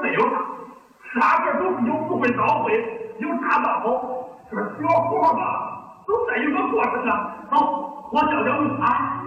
没有他，啥事都是有不会到会，有大到好。这小活吧，总得有个过程啊。走，我教教你啊。